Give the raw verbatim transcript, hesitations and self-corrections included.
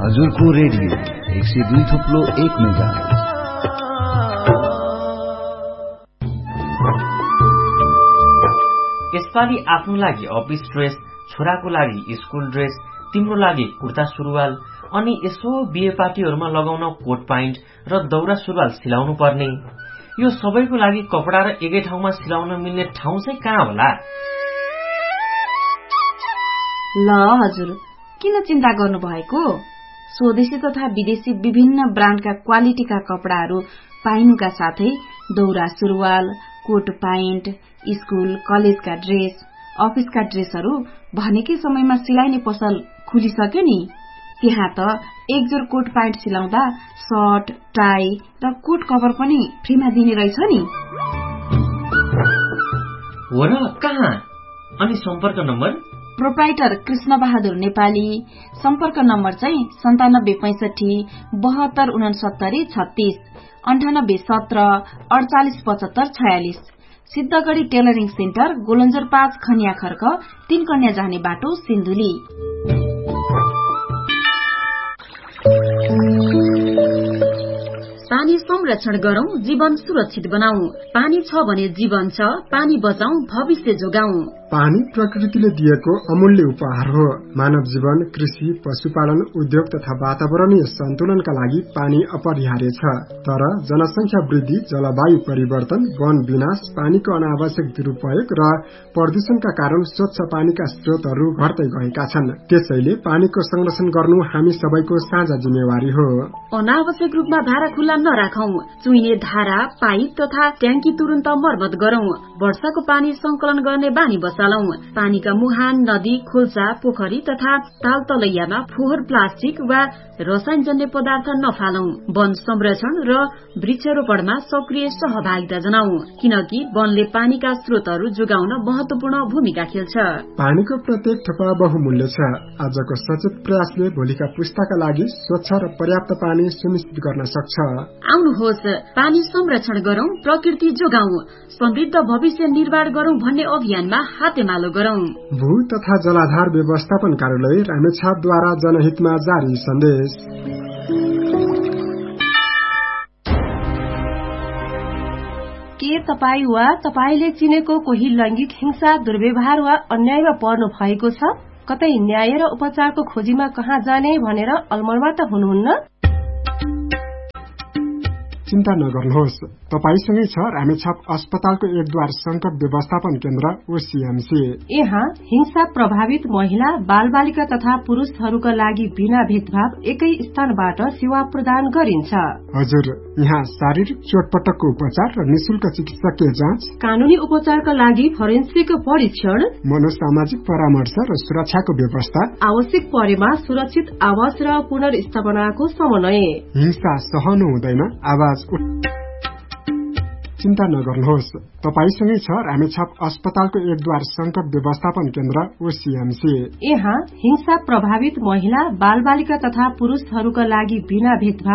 हजुरको रेडियो एक सय दुई थुप्लो एक मेगा। यसपालि आफ्नो लागि अफिस ड्रेस, छोराको लागि स्कूल ड्रेस, तिम्रो लागि कुर्ता सुरुवाल, अनि यसो बिहे पार्टीहरूमा लगाउन कोट प्यान्ट र दौरा सुरुवाल सिलाउनु पर्ने। यो सबैको लागि कपडा र एकै ठाउँमा सिलाउन मिल्ने ठाउँ चाहिँ कहाँ होला? ल हजुर, किन चिन्ता गर्नु भएको? स्वदेशी तथा विदेशी विभिन्न ब्रान्डका क्वालिटीका कपडाहरू पाइनुका साथै दौरा सुरुवाल, कोट प्यान्ट, स्कूल कलेजका ड्रेस, अफिसका ड्रेसहरू भनेकै समयमा सिलाइने पसल खुलिसक्यो नि। त्यहाँ त एक जोर कोट प्यान्ट सिलाउँदा सर्ट, टाई र कोट कभर पनि फ्रीमा दिने रहेछ नि। हो र, कहाँ? अनि सम्पर्क नम्बर? प्रोप्राइटर कृष्ण बहादुर नेपाली। सम्पर्क नम्बर चाहिँ सन्तानब्बे पैंसठी बहत्तर उनसत्तरी छत्तीस अन्ठानब्बे सत्र अडचालिस पचहत्तर छयालिस। सिद्धगढ़ी टेलरिङ सेन्टर, गोलन्जर पाँच, खनिया खर्क, तीन कन्या जाने बाटो, सिन्धुली। पानी संरक्षण गरौं, जीवन सुरक्षित बनाऊ। पानी छ भने जीवन छ, पानी बचाऊ, भविष्य जोगाऊ। पानी प्रकृतिले दिएको अमूल्य उपहार हो। मानव जीवन, कृषि, पशुपालन, उद्योग तथा वातावरणीय सन्तुलनका लागि पानी अपरिहार्य छ। तर जनसंख्या वृद्धि, जलवायु परिवर्तन, वन विनाश, पानीको अनावश्यक दुरूपयोग र प्रदूषणका कारण स्वच्छ पानीका स्रोतहरू घट्दै गएका छन्। त्यसैले पानीको संरक्षण गर्नु हामी सबैको साझा जिम्मेवारी हो। अनावश्यक रूपमा धारा खुल्ला नराखौं। चुइने धारा, पाइप तथा ट्याङ्की तुरन्त मर्मत गरौं। वर्षाको पानी संकलन गर्ने बानी बसालौं। पानीका मुहान, नदी, खोल्सा, पोखरी तथा ताल तलैयामा फोहोर, प्लास्टिक वा रसायनजन्य पदार्थ नफालौं। वन संरक्षण र वृक्षारोपणमा सक्रिय सहभागिता जनाऊ, किनकि वनले पानीका स्रोतहरू जोगाउन महत्वपूर्ण भूमिका खेल्छ। पानीको प्रत्येक थोपा बहुमूल्य छ। आजको सचेत प्रयासले भोलिका पुस्ताका लागि स्वच्छ र पर्याप्त पानी सुनिश्चित गर्न सक्छ। आउनुहोस्, पानी संरक्षण गरौं, प्रकृति जोगाऊ, समृद्ध भविष्य निर्माण गरौं भन्ने अभियानमा हातेमालो गरौं। भू तथा जलाधार व्यवस्थापन कार्यालय रामेछापद्वारा जनहितमा जारी सन्देश। के तपाई वा तपाईले चिनेको कोही लैंगिक हिंसा, दुर्व्यवहार वा अन्यायमा पर्नु भएको छ? कतै न्याय र उपचारको खोजीमा कहाँ जाने भनेर अलमलमा त हुनुहुन्न? चिन्ता नगर्नुहोस्, तपाईसँगै छ रामेछाप अस्पतालको एकद्वार संकट व्यवस्थापन केन्द्र ओसीएमसी। यहाँ हिंसा प्रभावित महिला, बाल बालिका तथा पुरुषहरूका लागि बिना भेदभाव एकै स्थानबाट सेवा प्रदान गरिन्छ। हजुर, यहाँ शारीरिक चोटपटकको उपचार र निशुल्क चिकित्सकीय जाँच, कानूनी उपचारका लागि फोरेन्सिक परीक्षण, मनोसामाजिक परामर्श र सुरक्षाको व्यवस्था, आवश्यक परेमा सुरक्षित आवास र पुनर्स्थापनाको समन्वय। हिंसा सहनु हुँदैन, आवाज चिन्ता नगर्नुहोस्, तपाईसँगै छ रामेछाप अस्पतालको एकद्वार संकट व्यवस्थापन केन्द्र ओसीएमसी। यहाँ हिंसा प्रभावित महिला, बाल बालिका तथा पुरुषहरूका लागि बिना भेदभाव